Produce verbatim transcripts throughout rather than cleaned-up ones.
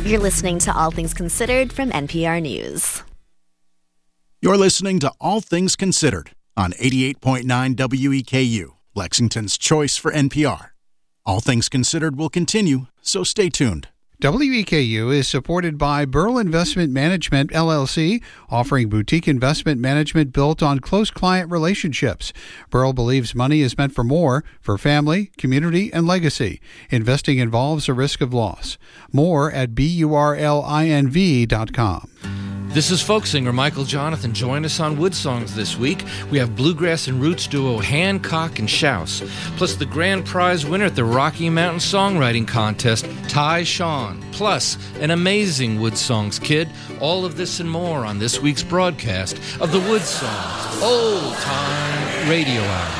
You're listening to All Things Considered from N P R News. You're listening to All Things Considered on eighty-eight point nine W E K U, Lexington's choice for N P R. All Things Considered will continue, so stay tuned. W E K U is supported by Burl Investment Management, L L C, offering boutique investment management built on close client relationships. Burl believes money is meant for more, for family, community, and legacy. Investing involves a risk of loss. More at burlinv dot com. This is folk singer Michael Jonathan. Join us on Wood Songs this week. We have bluegrass and roots duo Hancock and Shouse, plus the grand prize winner at the Rocky Mountain Songwriting Contest, Ty Sean, plus an amazing Wood Songs kid. All of this and more on this week's broadcast of the Wood Songs Old Time Radio Hour.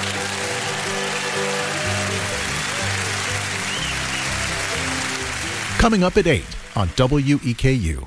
Coming up at eight on W E K U.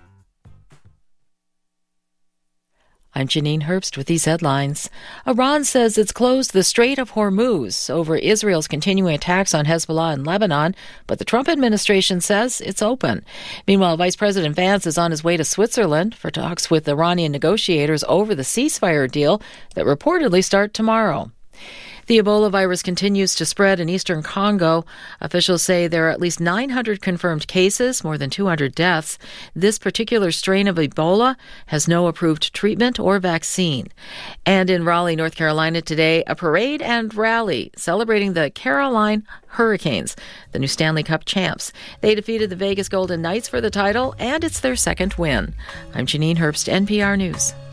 I'm Janine Herbst with these headlines. Iran says it's closed the Strait of Hormuz over Israel's continuing attacks on Hezbollah in Lebanon, but the Trump administration says it's open. Meanwhile, Vice President Vance is on his way to Switzerland for talks with Iranian negotiators over the ceasefire deal that reportedly start tomorrow. The Ebola virus continues to spread in eastern Congo. Officials say there are at least nine hundred confirmed cases, more than two hundred deaths. This particular strain of Ebola has no approved treatment or vaccine. And in Raleigh, North Carolina today, a parade and rally celebrating the Caroline Hurricanes, the new Stanley Cup champs. They defeated the Vegas Golden Knights for the title, and it's their second win. I'm Janine Herbst, N P R News.